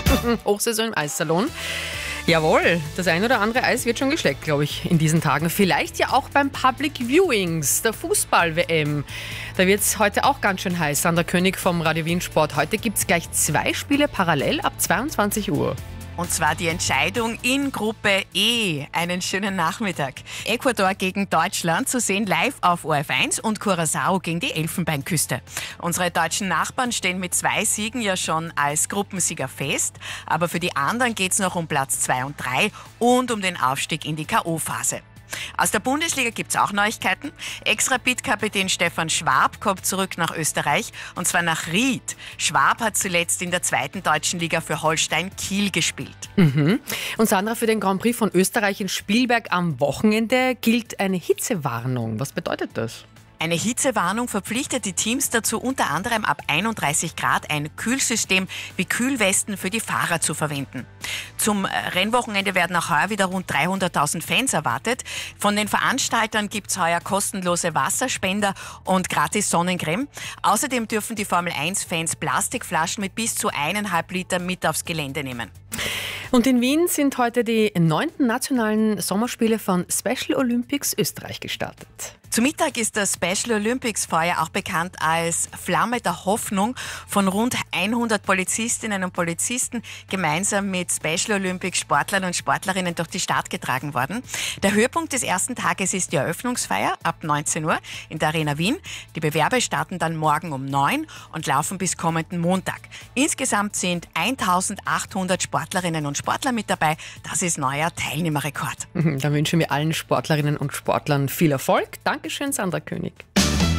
Hochsaison im Eissalon. Jawohl, das ein oder andere Eis wird schon geschleckt, glaube ich, in diesen Tagen. Vielleicht ja auch beim Public Viewings der Fußball-WM. Da wird es heute auch ganz schön heiß. Sandra König vom Radio Wien Sport. Heute gibt es gleich 2 Spiele parallel ab 22 Uhr. Und zwar die Entscheidung in Gruppe E. Einen schönen Nachmittag. Ecuador gegen Deutschland zu sehen live auf ORF1 und Curaçao gegen die Elfenbeinküste. Unsere deutschen Nachbarn stehen mit 2 Siegen ja schon als Gruppensieger fest. Aber für die anderen geht es noch um Platz 2 und 3 und um den Aufstieg in die K.O.-Phase. Aus der Bundesliga gibt es auch Neuigkeiten. Ex-Rapid-Kapitän Stefan Schwab kommt zurück nach Österreich, und zwar nach Ried. Schwab hat zuletzt in der 2. deutschen Liga für Holstein Kiel gespielt. Und Sandra, für den Grand Prix von Österreich in Spielberg am Wochenende gilt eine Hitzewarnung. Was bedeutet das? Eine Hitzewarnung verpflichtet die Teams dazu, unter anderem ab 31 Grad ein Kühlsystem wie Kühlwesten für die Fahrer zu verwenden. Zum Rennwochenende werden auch heuer wieder rund 300.000 Fans erwartet. Von den Veranstaltern gibt es heuer kostenlose Wasserspender und gratis Sonnencreme. Außerdem dürfen die Formel-1-Fans Plastikflaschen mit bis zu 1,5 Liter mit aufs Gelände nehmen. Und in Wien sind heute die 9. nationalen Sommerspiele von Special Olympics Österreich gestartet. Zu Mittag ist das Special Olympics Feuer auch bekannt als Flamme der Hoffnung von rund 100 Polizistinnen und Polizisten gemeinsam mit Special Olympics Sportlern und Sportlerinnen durch die Stadt getragen worden. Der Höhepunkt des ersten Tages ist die Eröffnungsfeier ab 19 Uhr in der Arena Wien. Die Bewerbe starten dann morgen um 9 und laufen bis kommenden Montag. Insgesamt sind 1800 Sportlerinnen und Sportler mit dabei. Das ist neuer Teilnehmerrekord. Dann wünschen wir allen Sportlerinnen und Sportlern viel Erfolg. Dankeschön, Sandra König.